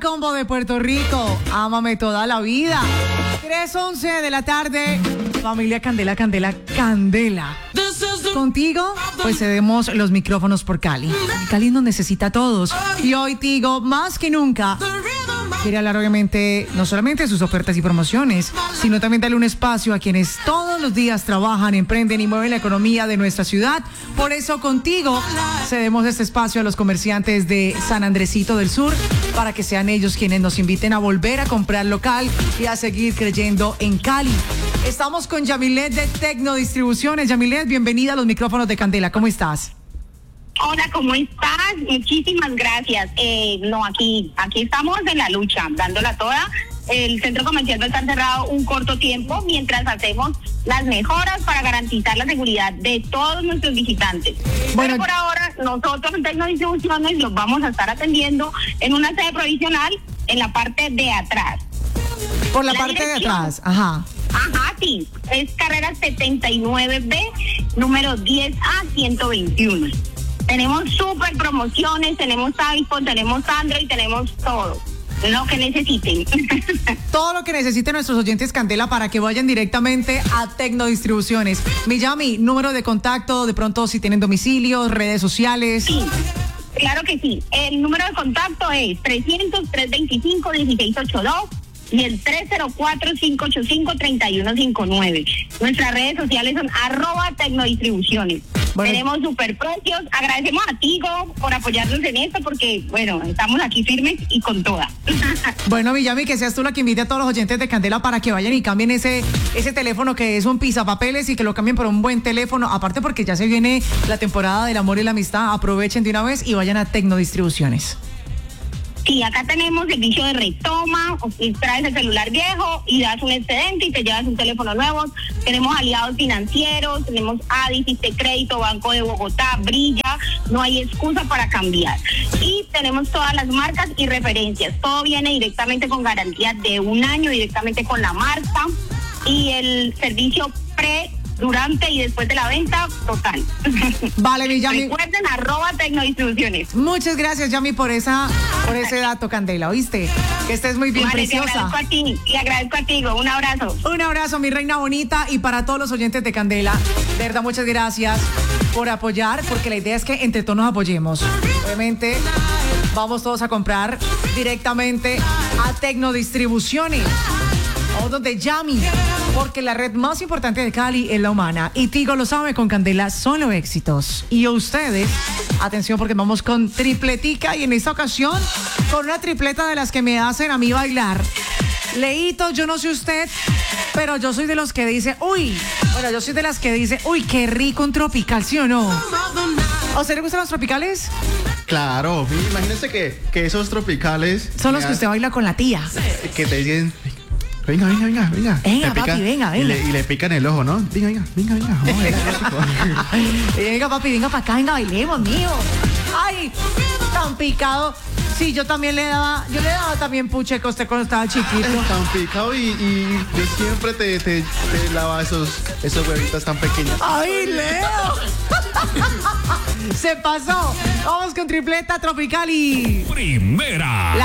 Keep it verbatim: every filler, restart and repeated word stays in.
Combo de Puerto Rico, ámame toda la vida. tres once de la tarde, familia Candela, Candela, Candela. Contigo, pues cedemos los micrófonos por Cali. Cali nos necesita a todos. Y hoy, Tigo, más que nunca, quiere hablar obviamente no solamente de sus ofertas y promociones, sino también darle un espacio a quienes todos los días trabajan, emprenden y mueven la economía de nuestra ciudad. Por eso contigo cedemos este espacio a los comerciantes de San Andresito del Sur para que sean ellos quienes nos inviten a volver a comprar local y a seguir creyendo en Cali. Estamos con Yamilet de Tecno Distribuciones. Yamilet, bienvenida a los micrófonos de Candela. ¿Cómo estás? Hola, ¿cómo estás? Muchísimas gracias. Eh, no, aquí, aquí estamos en la lucha, dándola toda. El centro comercial va a estar cerrado un corto tiempo mientras hacemos las mejoras para garantizar la seguridad de todos nuestros visitantes. Bueno, pero por ahora nosotros en Tecnodistribuciones los vamos a estar atendiendo en una sede provisional en la parte de atrás. Por la, la parte de atrás, ajá. Ajá, sí. Es carrera setenta y nueve B, número diez A ciento veintiuno. Tenemos súper promociones, tenemos iPhone, tenemos Android, tenemos todo lo que necesiten. Todo lo que necesiten nuestros oyentes Candela para que vayan directamente a Tecnodistribuciones. Miyami, número de contacto, de pronto si tienen domicilios, redes sociales. Sí, claro que sí. El número de contacto es trescientos, trescientos veinticinco, dieciséis ochenta y dos y el tres cero cuatro, cinco ocho cinco, tres uno cinco nueve. Nuestras redes sociales son arroba Tecnodistribuciones. Bueno. Tenemos super precios. Agradecemos a Tigo por apoyarnos en esto porque, bueno, estamos aquí firmes y con toda. Bueno, Villami, que seas tú la que invite a todos los oyentes de Candela para que vayan y cambien ese, ese teléfono que es un pisapapeles y que lo cambien por un buen teléfono. Aparte porque ya se viene la temporada del amor y la amistad. Aprovechen de una vez y vayan a Tecnodistribuciones. Sí, acá tenemos servicio de retoma, o si traes el celular viejo y das un excedente y te llevas un teléfono nuevo. Tenemos aliados financieros, tenemos A D I, Fiste Crédito, Banco de Bogotá, Brilla, no hay excusa para cambiar. Y tenemos todas las marcas y referencias, todo viene directamente con garantía de un año, directamente con la marca y el servicio pre durante y después de la venta, total. Vale, mi Yami. Recuerden, arroba Tecnodistribuciones. Muchas gracias, Yami, por esa, por ese dato, Candela, ¿oíste? Que estés muy bien, vale, preciosa. Te agradezco a ti, y agradezco a ti, un abrazo. Un abrazo, mi reina bonita, y para todos los oyentes de Candela, de verdad, muchas gracias por apoyar, porque la idea es que entre todos nos apoyemos. Obviamente, vamos todos a comprar directamente a Tecnodistribuciones. Vamos donde Yami, porque la red más importante de Cali es la humana. Y Tigo lo sabe, con Candela solo éxitos. Y ustedes, atención porque vamos con tripletica y en esta ocasión con una tripleta de las que me hacen a mí bailar. Leito, yo no sé usted, pero yo soy de los que dice, uy, bueno, yo soy de las que dice, uy, qué rico un tropical, ¿sí o no? ¿A usted le gustan los tropicales? Claro, imagínense que, que esos tropicales... Son los que usted baila con la tía. Que te dicen... Venga, venga, venga, venga. Venga, papi, venga, venga. Y le, y le pican el ojo, ¿no? Venga, venga, venga, venga. Vamos a bailar. Venga, papi, venga para acá, venga, bailemos, mío. Ay, tan picado. Sí, yo también le daba, yo le daba también pucheco a usted cuando estaba chiquito. Tan picado y, y yo siempre te, te, te lava esos, esos huevitos tan pequeños. ¡Ay, Leo! Se pasó. Vamos con tripleta tropical y... Primera.